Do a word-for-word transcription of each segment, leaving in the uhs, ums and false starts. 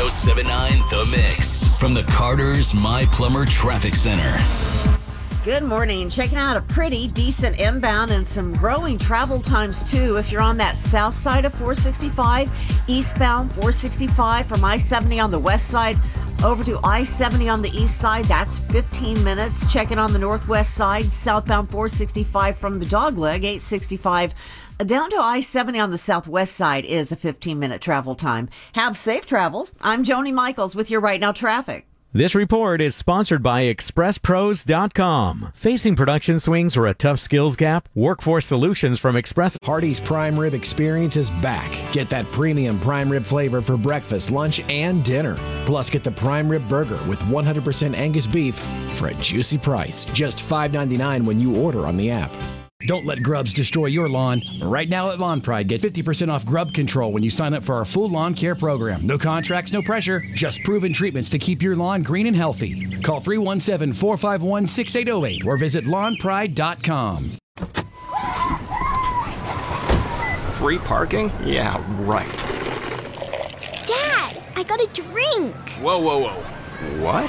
oh seven point nine The Mix from the Carter's My Plumber Traffic Center. Good morning. Checking out a pretty decent inbound and some growing travel times, too. If you're on that south side of four sixty-five, eastbound four sixty-five from I seventy on the west side over to I seventy on the east side, that's fifteen minutes. Checking on the northwest side, southbound four sixty-five from the Dogleg, eight sixty-five down to I seventy on the southwest side is a fifteen-minute travel time. Have safe travels. I'm Joni Michaels with your Right Now Traffic. This report is sponsored by Express Pros dot com. Facing production swings or a tough skills gap? Workforce Solutions from Express. Hardee's Prime Rib Experience is back. Get that premium prime rib flavor for breakfast, lunch, and dinner. Plus, get the prime rib burger with one hundred percent Angus beef for a juicy price. Just five ninety-nine when you order on the app. Don't let grubs destroy your lawn. Right now at Lawn Pride, get fifty percent off grub control when you sign up for our full lawn care program. No contracts, no pressure, just proven treatments to keep your lawn green and healthy. Call three one seven, four five one, six eight zero eight or visit lawn pride dot com. Free parking? Yeah, right. Dad, I got a drink. Whoa, whoa, whoa. What?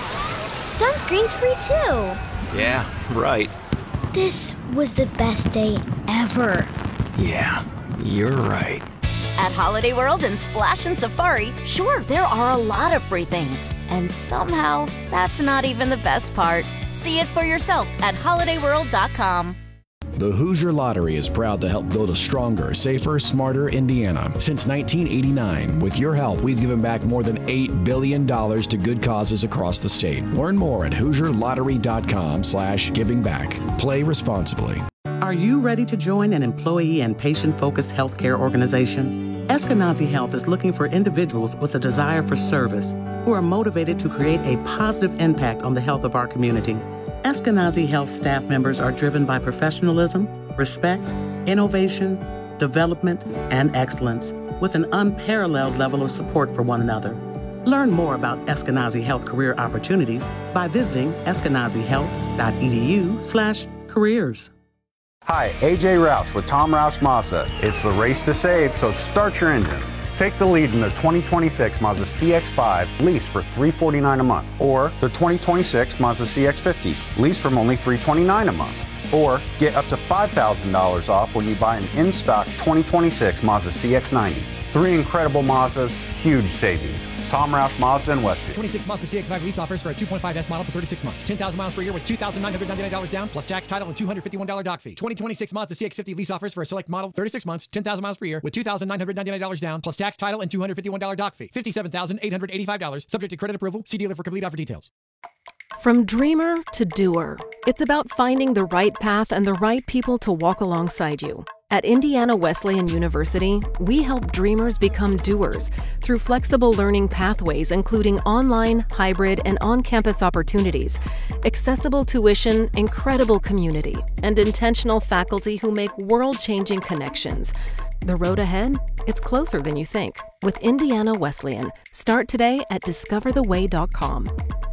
Sunscreen's free too. Yeah, right. This was the best day ever. Yeah, you're right. At Holiday World and Splash and Safari, sure, there are a lot of free things. And somehow, that's not even the best part. See it for yourself at holiday world dot com. The Hoosier Lottery is proud to help build a stronger, safer, smarter Indiana. Since nineteen eighty-nine, with your help, we've given back more than eight billion dollars to good causes across the state. Learn more at hoosier lottery dot com slash giving back. Play responsibly. Are you ready to join an employee and patient-focused healthcare organization? Eskenazi Health is looking for individuals with a desire for service who are motivated to create a positive impact on the health of our community. Eskenazi Health staff members are driven by professionalism, respect, innovation, development, and excellence, with an unparalleled level of support for one another. Learn more about Eskenazi Health career opportunities by visiting eskenazi health dot e d u slash careers. Hi, A J Roush with Tom Roush Mazda. It's the race to save, so start your engines. Take the lead in the twenty twenty-six Mazda C X five lease for three hundred forty-nine dollars a month, or the twenty twenty-six Mazda C X fifty lease from only three hundred twenty-nine dollars a month, or get up to five thousand dollars off when you buy an in-stock twenty twenty-six Mazda C X ninety. Three incredible Mazdas, huge savings. Tom Roush Mazda in Westfield. twenty-six Mazda C X five lease offers for a two point five S model for thirty-six months. ten thousand miles per year with two thousand nine hundred ninety-nine dollars down, plus tax, title, and two hundred fifty-one dollars doc fee. twenty twenty-six Mazda C X fifty lease offers for a select model, thirty-six months, ten thousand miles per year with two thousand nine hundred ninety-nine dollars down, plus tax, title, and two hundred fifty-one dollars doc fee. fifty-seven thousand eight hundred eighty-five dollars, subject to credit approval. See dealer for complete offer details. From dreamer to doer, it's about finding the right path and the right people to walk alongside you. At Indiana Wesleyan University, we help dreamers become doers through flexible learning pathways, including online, hybrid, and on-campus opportunities, accessible tuition, incredible community, and intentional faculty who make world-changing connections. The road ahead? It's closer than you think. With Indiana Wesleyan, start today at discover the way dot com.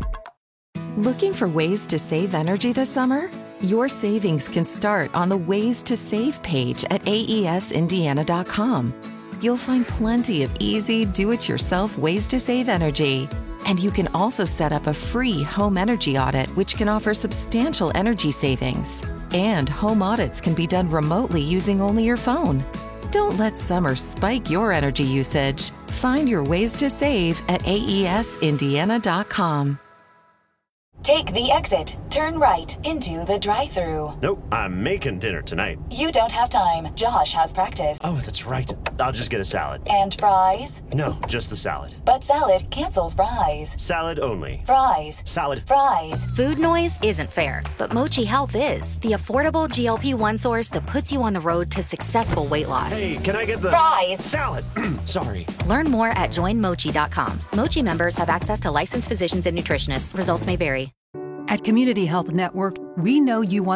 Looking for ways to save energy this summer? Your savings can start on the Ways to Save page at A E S indiana dot com. You'll find plenty of easy, do-it-yourself ways to save energy. And you can also set up a free home energy audit, which can offer substantial energy savings. And home audits can be done remotely using only your phone. Don't let summer spike your energy usage. Find your ways to save at A E S indiana dot com. Take the exit, turn right into the drive-thru. Nope, I'm making dinner tonight. You don't have time. Josh has practice. Oh, that's right. I'll just get a salad. And fries? No, just the salad. But salad cancels fries. Salad only. Fries. Salad. Fries. Food noise isn't fair, but Mochi Health is. The affordable G L P one source that puts you on the road to successful weight loss. Hey, can I get the... Fries. Salad. Sorry. Learn more at join mochi dot com. Mochi members have access to licensed physicians and nutritionists. Results may vary. At Community Health Network, we know you want